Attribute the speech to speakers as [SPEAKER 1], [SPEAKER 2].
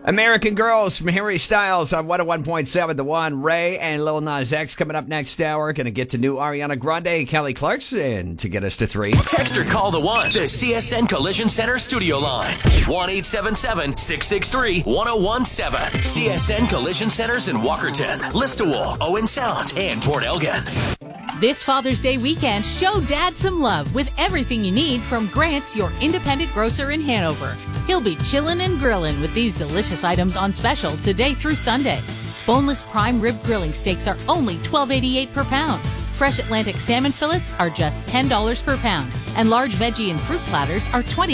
[SPEAKER 1] American Girls from Harry Styles on 101.7 The One. Ray and Lil Nas X coming up next hour. Going to get to new Ariana Grande and Kelly Clarkson to get us to 3.
[SPEAKER 2] Text or call the One, the CSN Collision Center studio line. 1-877-663-1017. CSN Collision Centers in Walkerton, Listowel, Owen Sound, and Port Elgin.
[SPEAKER 3] This Father's Day weekend, show Dad some love with everything you need from Grant's, your independent grocer in Hanover. He'll be chillin' and grillin' with these delicious items on special today through Sunday. Boneless prime rib grilling steaks are only $12.88 per pound. Fresh Atlantic salmon fillets are just $10 per pound. And large veggie and fruit platters are $20